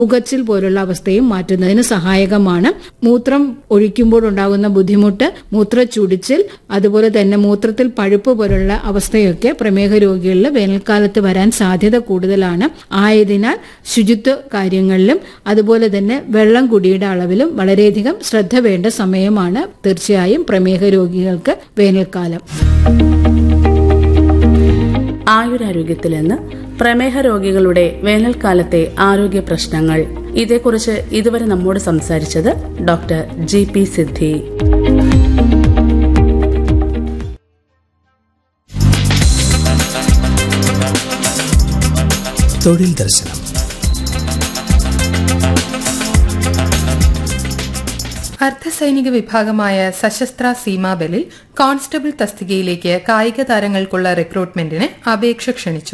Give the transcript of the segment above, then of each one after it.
ഉകച്ചിൽ പോലുള്ള അവസ്ഥയും മാറ്റുന്നതിന് സഹായകമാണ്. മൂത്രം ഒഴിക്കുമ്പോഴുണ്ടാകുന്ന ബുദ്ധിമുട്ട്, മൂത്രച്ചുടിച്ചിൽ, അതുപോലെ തന്നെ മൂത്രത്തിൽ പഴുപ്പ് പോലുള്ള അവസ്ഥയൊക്കെ പ്രമേഹ രോഗികളിൽ വേനൽക്കാലത്ത് വരാൻ സാധ്യത കൂടുതലാണ്. ആയതിനാൽ ശുചിത്വ കാര്യങ്ങളിലും അതുപോലെ തന്നെ വെള്ളം കുടിയുടെ അളവിലും വളരെയധികം ശ്രദ്ധ വേണ്ട സമയമാണ് തീർച്ചയായും പ്രമേഹ രോഗികൾക്ക് വേനൽക്കാലം. ആയുരാരോഗ്യത്തിൽ നിന്ന് പ്രമേഹ രോഗികളുടെ വേനൽക്കാലത്തെ ആരോഗ്യ പ്രശ്നങ്ങൾ. ഇതേക്കുറിച്ച് ഇതുവരെ നമ്മോട് സംസാരിച്ചത് ഡോക്ടർ GP സിദ്ധി. തൊഴിൽ ദർശനം. അർദ്ധസൈനിക വിഭാഗമായ സശസ്ത്ര സീമാബലിൽ കോൺസ്റ്റബിൾ തസ്തികയിലേക്ക് കായിക താരങ്ങൾക്കുള്ള റിക്രൂട്ട്മെന്റിന് അപേക്ഷ ക്ഷണിച്ചു.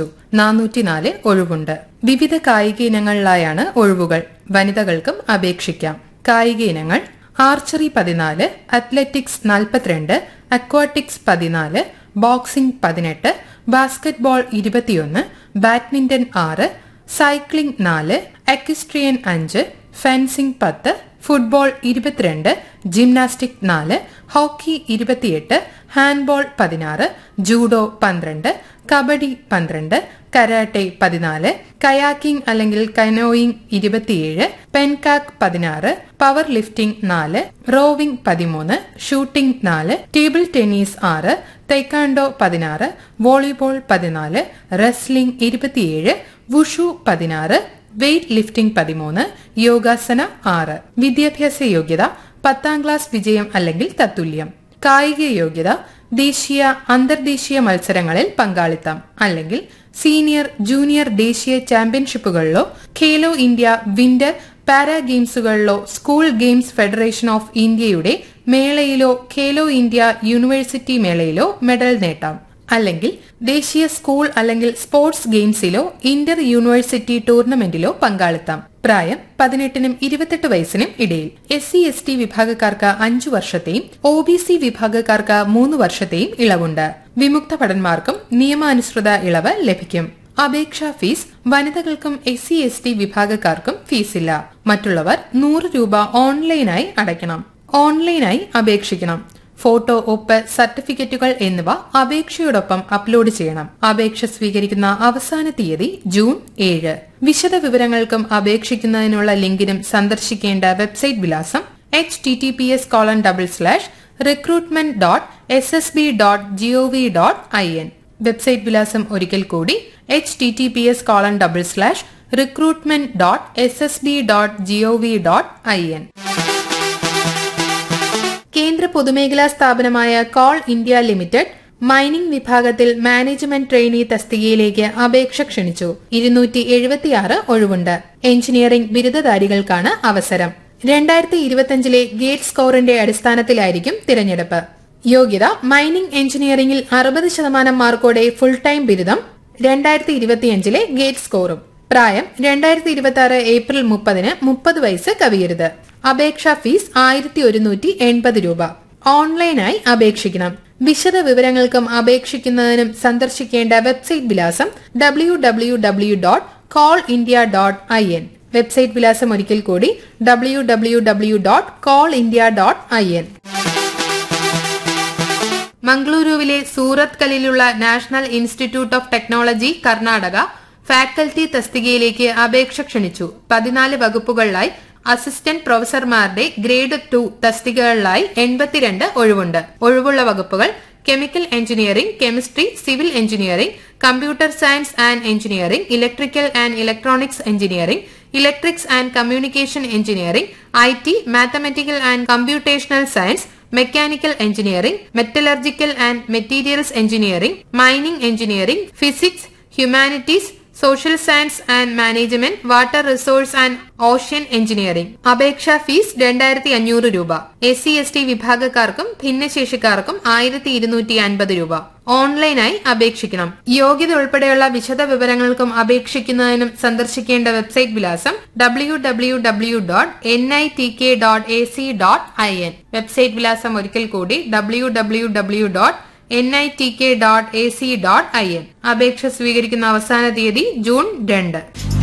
404 ഒഴിവുണ്ട്. വിവിധ കായിക ഇനങ്ങളിലായാണ് ഒഴിവുകൾ. വനിതകൾക്കും അപേക്ഷിക്കാം. കായിക ഇനങ്ങൾ: archery 14, athletics 42, aquatics 14, boxing 18, basketball 21, badminton 6, cycling 4, എക്വിസ്ട്രിയൻ 5, fencing 10, football 22, gymnastic 4, hockey 28, handball 16, judo 12, kabaddi 12, karate 14, kayaking അല്ലെങ്കിൽ canoeing 27, പെൻകാക്ക് 16, power lifting 4, rowing 13, shooting 4, table tennis 6, തൈക്കാൻഡോ 16, volleyball 14, wrestling 27, wushu 16, weight lifting 13, യോഗാസന 6. വിദ്യാഭ്യാസ യോഗ്യത 10ാം ക്ലാസ് വിജയം അല്ലെങ്കിൽ തത്തുല്യം. കായിക യോഗ്യത ദേശീയ അന്തർദേശീയ മത്സരങ്ങളിൽ പങ്കാളിത്തം അല്ലെങ്കിൽ സീനിയർ ജൂനിയർ ദേശീയ ചാമ്പ്യൻഷിപ്പുകളിലോ Khelo India winter para ഗെയിംസുകളിലോ school games federation of ഇന്ത്യയുടെ മേളയിലോ ഖേലോ ഇന്ത്യ യൂണിവേഴ്സിറ്റി മേളയിലോ മെഡൽ നേട്ടാം. അല്ലെങ്കിൽ ദേശീയ സ്കൂൾ അല്ലെങ്കിൽ സ്പോർട്സ് ഗെയിംസിലോ ഇന്റർ യൂണിവേഴ്സിറ്റി ടൂർണമെന്റിലോ പങ്കാളിത്താം. പ്രായം 18നും 28 വയസ്സിനും ഇടയിൽ. SC/ST വിഭാഗക്കാർക്ക് 5 വർഷത്തെയും OBC വിഭാഗക്കാർക്ക് 3 വർഷത്തെയും ഇളവുണ്ട്. വിമുക്ത ഭടന്മാർക്കും നിയമാനുസൃത ഇളവ് ലഭിക്കും. അപേക്ഷാ ഫീസ് വനിതകൾക്കും SC/ST വിഭാഗക്കാർക്കും ഫീസില്ല. മറ്റുള്ളവർ 100 രൂപ ഓൺലൈനായി അടയ്ക്കണം. ഓൺലൈനായി അപേക്ഷിക്കണം. ഫോട്ടോ, ഒപ്പ്, സർട്ടിഫിക്കറ്റുകൾ എന്നിവ അപേക്ഷയോടൊപ്പം അപ്ലോഡ് ചെയ്യണം. അപേക്ഷ സ്വീകരിക്കുന്ന അവസാന തീയതി ജൂൺ 7. വിശദ വിവരങ്ങൾക്കും അപേക്ഷിക്കുന്നതിനുള്ള ലിങ്കിനും സന്ദർശിക്കേണ്ട വെബ്സൈറ്റ് വിലാസം https://recruitment.ssb.gov.in. വെബ്സൈറ്റ് വിലാസം ഒരിക്കൽ കൂടി https://recruitment.ssb.gov.in. കേന്ദ്ര പൊതുമേഖലാ സ്ഥാപനമായ കോൾ ഇന്ത്യ ലിമിറ്റഡ് മൈനിംഗ് വിഭാഗത്തിൽ മാനേജ്മെന്റ് ട്രെയിനി തസ്തികയിലേക്ക് അപേക്ഷ ക്ഷണിച്ചു. 276 ഒഴിവുണ്ട്. എഞ്ചിനീയറിംഗ് ബിരുദധാരികൾക്കാണ് അവസരം. 2025 ഗേറ്റ് സ്കോറിന്റെ അടിസ്ഥാനത്തിലായിരിക്കും തിരഞ്ഞെടുപ്പ്. യോഗ്യത മൈനിംഗ് എഞ്ചിനീയറിംഗിൽ 60% മാർക്കോടെ ഫുൾ ടൈം ബിരുദം. 2025 ഗേറ്റ് സ്കോറും. പ്രായം 2026 ഏപ്രിൽ 30 30 വയസ്സ് കവിയരുത്. അപേക്ഷാ ഫീസ് 1180 രൂപ. ഓൺലൈനായി അപേക്ഷിക്കണം. വിശദ വിവരങ്ങൾക്കും അപേക്ഷിക്കുന്നതിനും സന്ദർശിക്കേണ്ട വെബ്സൈറ്റ് വിലാസം www.callindia.in. വെബ്സൈറ്റ് വിലാസം ഒരിക്കൽ കൂടി www.callindia.in. മംഗളൂരുവിലെ Surat കലിലുള്ള national institute of technology Karnataka faculty തസ്തികയിലേക്ക് അപേക്ഷ ക്ഷണിച്ചു. 14 വകുപ്പുകളിലായി അസിസ്റ്റന്റ് പ്രൊഫസർമാരുടെ ഗ്രേഡ് 2 തസ്തികകളിലായി 82 ഒഴിവുണ്ട്. ഒഴിവുള്ള വകുപ്പുകൾ chemical engineering, chemistry, civil engineering, computer science and engineering, electrical and electronics engineering, electrics and communication engineering, IT, mathematical and computational science, mechanical engineering, metallurgical and materials engineering, mining engineering, physics, humanities, social science and management, water resource and ocean engineering. അപേക്ഷാ fees 2500 രൂപ. SC/ST വിഭാഗക്കാർക്കും ഭിന്നശേഷിക്കാർക്കും 1250 രൂപ. ഓൺലൈനായി അപേക്ഷിക്കണം. യോഗ്യത ഉൾപ്പെടെയുള്ള വിശദ വിവരങ്ങൾക്കും അപേക്ഷിക്കുന്നതിനും സന്ദർശിക്കേണ്ട website വിലാസം www.nitk.ac.in. വെബ്സൈറ്റ് വിലാസം ഒരിക്കൽ കൂടി www.nitk.ac.in. അപേക്ഷ സ്വീകരിക്കുന്ന അവസാന തീയതി ജൂൺ 2.